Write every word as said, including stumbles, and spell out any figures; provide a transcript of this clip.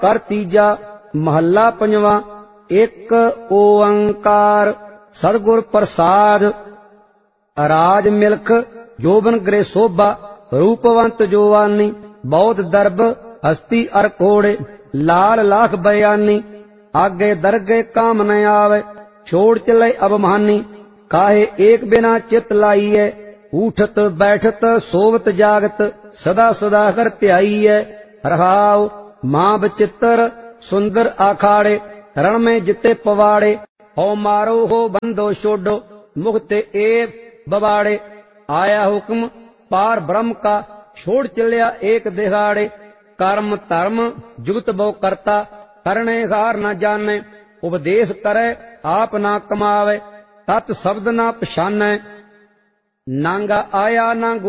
कर तीजा महला पंजवा। एक ओंकार सतगुर प्रसाद। राज मिल्ख जोबन गृह शोभा रूपवंत जोवानी। बहुत दर्भ हस्ती अर कोड़े लाल लाख बयानी। आगे दरगे काम न आवे छोड़ चले अबमानी। काहे एक बिना चित लाइए उठत बैठत सोवत जागत सदा सदा कर ध्याइए। रहाव मां बचित्र सुंदर आखाड़े रण में जिते पवाड़े। हो मारो हो बंदो छोड़ो मुखते ए बबाड़े। आया हुक्म पार ब्रह्म का छोड़ चलिया एक दिहाड़े। कर्म धर्म जुगत बो करता करने हार न जाने। उपदेश करे आप ना कमावे तत् शब्द ना पछाने। नांगा आया ना